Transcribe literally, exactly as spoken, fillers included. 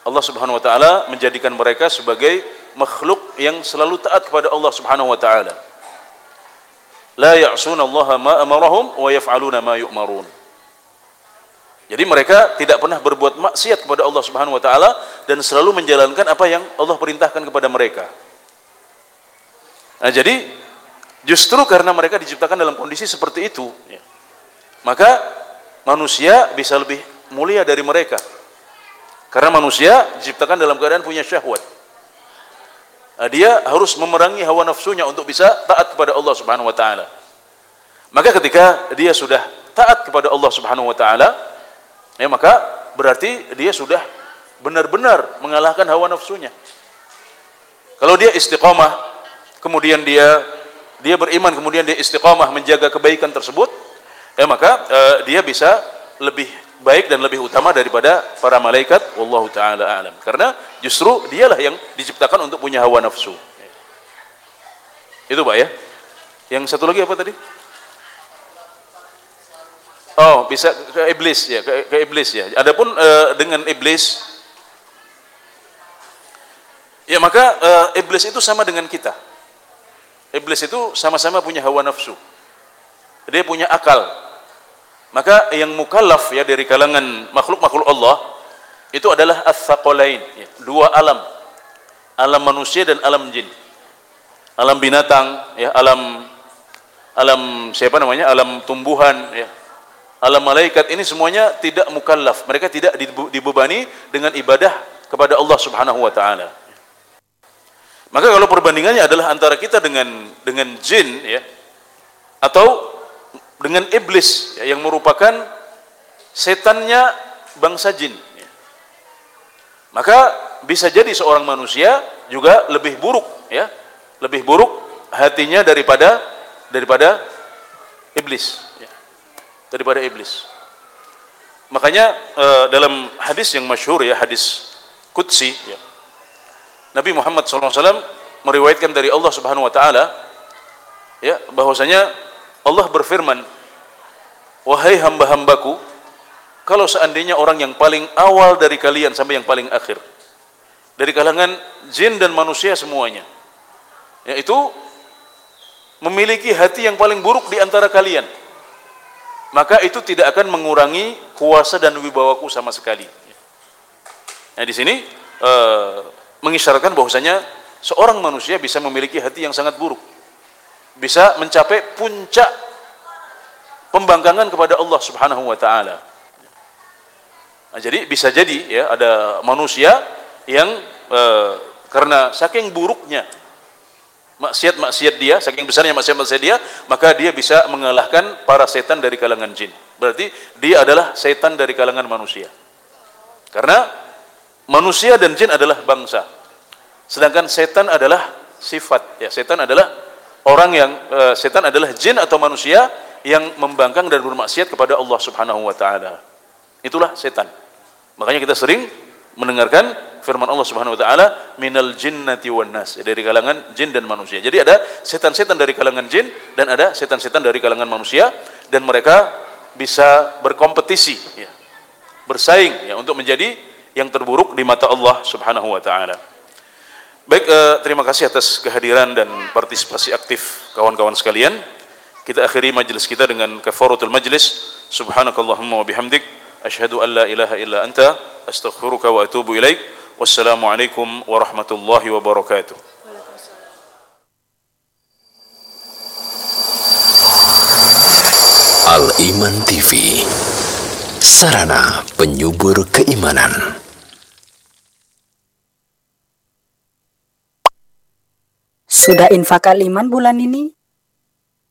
Allah Subhanahu wa taala menjadikan mereka sebagai makhluk yang selalu taat kepada Allah Subhanahu wa taala. La ya'sunallaha ma amarahum wa yaf'aluna ma yu'marun. Jadi mereka tidak pernah berbuat maksiat kepada Allah Subhanahu wa taala dan selalu menjalankan apa yang Allah perintahkan kepada mereka. Nah, jadi justru karena mereka diciptakan dalam kondisi seperti itu, ya, maka manusia bisa lebih mulia dari mereka. Karena manusia diciptakan dalam keadaan punya syahwat. Nah, dia harus memerangi hawa nafsunya untuk bisa taat kepada Allah Subhanahu wa taala. Maka ketika dia sudah taat kepada Allah Subhanahu wa taala, ya, maka berarti dia sudah benar-benar mengalahkan hawa nafsunya. Kalau dia istiqamah, kemudian dia dia beriman, kemudian dia istiqamah menjaga kebaikan tersebut, ya, maka uh, dia bisa lebih baik dan lebih utama daripada para malaikat, wallahu taala a'lam. Karena justru dialah yang diciptakan untuk punya hawa nafsu. Itu Pak ya. Yang satu lagi apa tadi? Oh, bisa ke iblis ya, ke, ke iblis ya. Adapun uh, dengan iblis, ya maka uh, iblis itu sama dengan kita. Iblis itu sama-sama punya hawa nafsu. Dia punya akal. Maka yang mukallaf ya dari kalangan makhluk-makhluk Allah itu adalah ats-tsaqalain, ya, dua alam. Alam manusia dan alam jin. Alam binatang, ya, alam alam siapa namanya? Alam tumbuhan, ya. Alam malaikat ini semuanya tidak mukallaf. Mereka tidak dibebani dengan ibadah kepada Allah Subhanahu wa taala. Maka kalau perbandingannya adalah antara kita dengan dengan jin, ya, atau dengan iblis, ya, yang merupakan setannya bangsa jin, ya, maka bisa jadi seorang manusia juga lebih buruk, ya, lebih buruk hatinya daripada daripada iblis, ya, daripada iblis. Makanya uh, dalam hadis yang masyhur, ya, hadis qudsi, ya, Nabi Muhammad shallallahu alaihi wasallam meriwayatkan dari Allah Subhanahu wa taala, ya, bahwasanya Allah berfirman, wahai hamba-hambaku, kalau seandainya orang yang paling awal dari kalian sampai yang paling akhir, dari kalangan jin dan manusia semuanya, yaitu memiliki hati yang paling buruk di antara kalian, maka itu tidak akan mengurangi kuasa dan wibawaku sama sekali. Nah, di sini uh, mengisyaratkan bahwasanya seorang manusia bisa memiliki hati yang sangat buruk, bisa mencapai puncak pembangkangan kepada Allah Subhanahu wa taala. Nah, jadi bisa jadi, ya, ada manusia yang e, karena saking buruknya maksiat-maksiat dia, saking besarnya maksiat-maksiat dia, maka dia bisa mengalahkan para setan dari kalangan jin. Berarti dia adalah setan dari kalangan manusia. Karena manusia dan jin adalah bangsa. Sedangkan setan adalah sifat, ya, setan adalah orang yang uh, setan adalah jin atau manusia yang membangkang dan bermaksiat kepada Allah Subhanahu wa taala. Itulah setan. Makanya kita sering mendengarkan firman Allah Subhanahu wa taala, minal jinnati wan nas, dari kalangan jin dan manusia. Jadi ada setan-setan dari kalangan jin dan ada setan-setan dari kalangan manusia, dan mereka bisa berkompetisi, ya, bersaing, ya, untuk menjadi yang terburuk di mata Allah Subhanahu wa taala. Baik, eh, terima kasih atas kehadiran dan partisipasi aktif kawan-kawan sekalian. Kita akhiri majelis kita dengan kafaratul majlis. Subhanakallahumma wa bihamdik, asyhadu an la ilaha illa anta, astaghfiruka wa atubu ilaik. Wassalamualaikum warahmatullahi wabarakatuh. Al-Iman T V, sarana penyubur keimanan. Sudah infak Al-Iman bulan ini?